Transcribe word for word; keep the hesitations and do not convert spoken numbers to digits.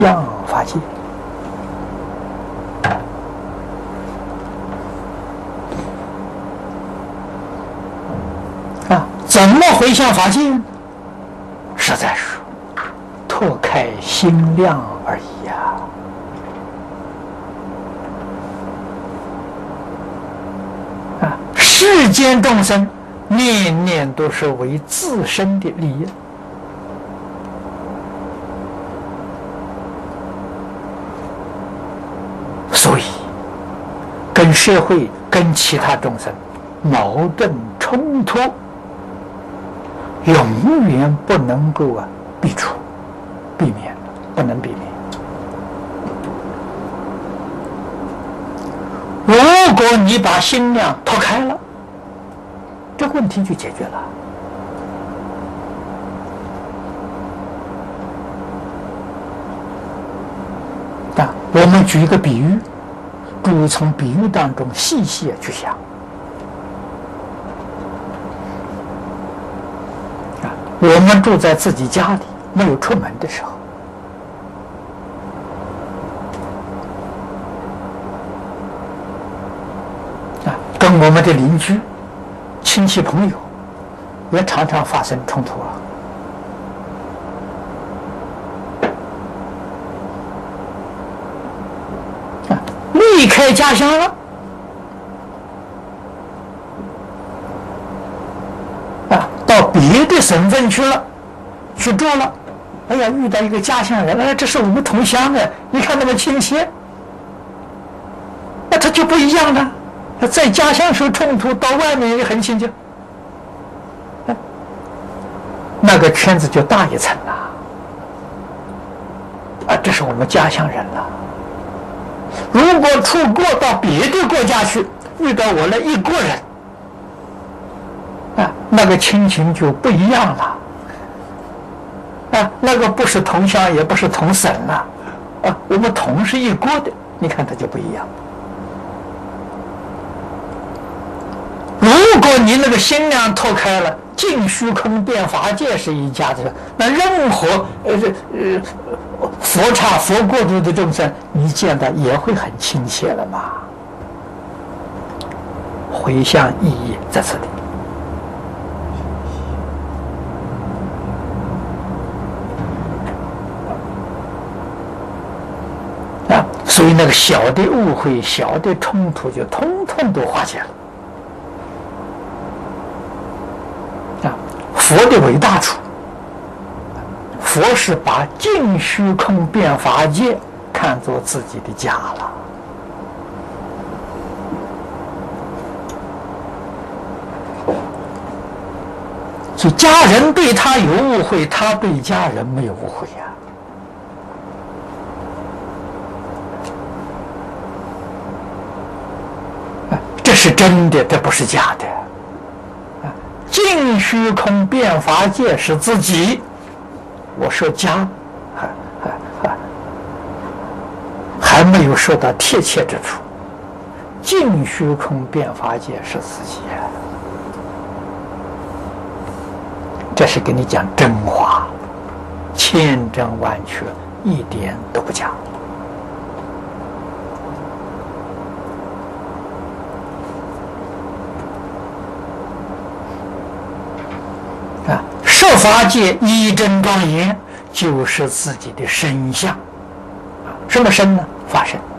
样法界。啊，怎么回向法界呢？实在是拓开心量而已呀、啊！啊，世间众生念念都是为自身的利益。所以，跟社会、跟其他众生矛盾冲突，永远不能够啊避除、避免，不能避免。如果你把心量拓开了，这个问题就解决了。啊，我们举一个比喻。诸位从比喻当中细细去想，啊，我们住在自己家里，没有出门的时候，啊，跟我们的邻居、亲戚朋友也常常发生冲突啊。离开家乡了，啊，到别的省份去了，去住了。哎呀，遇到一个家乡人，哎，这是我们同乡的，你看那么亲切，那他就不一样了。在家乡受冲突，到外面也很亲切，啊，那个圈子就大一层了。啊，这是我们家乡人了。如果出国到别的国家去，遇到我那一国人，啊，那个亲情就不一样了，啊，那个不是同乡，也不是同省了，啊，我们同是一国的，你看它就不一样。如果你那个心量拓开了，尽虚空遍法界是一家子，那任何呃呃佛刹佛国度的众生，你见到也会很亲切了嘛。回向意义在这里。啊，所以那个小的误会、小的冲突就通通都化解了。啊，佛的伟大处。佛是把尽虚空遍法界看作自己的家了，所以家人对他有误会，他对家人没有误会呀、啊。这是真的，这不是假的。啊，尽虚空遍法界是自己。我说家，还还还还没有说到贴切之处。尽虚空遍法界是自己啊，这是跟你讲真话，千真万确，一点都不假。啊，设法界一真庄严，就是自己的身相。什么身呢？法身。